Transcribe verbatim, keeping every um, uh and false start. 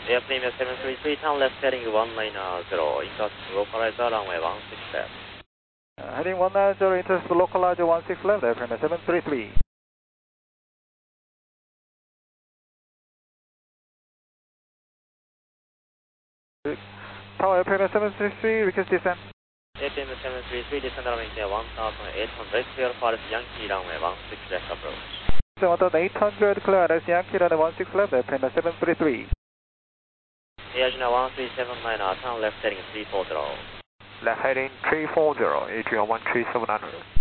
Airplane seven three three, turn left heading one nine zero, intercept localizer runway one six left. Uh, heading one nine zero, intercept localizer one six left, airplane seven three three. Tower airplane seven three three, request descent. Airplane seven three three, descend runway one thousand eight hundred, clear for Yankee runway one six left approach. one thousand eight hundred, clear as Yankee runway one six left, airplane seven three three. Agena one three seven nine, turn left heading three four zero. Left heading three four zero, Agena one three seven nine.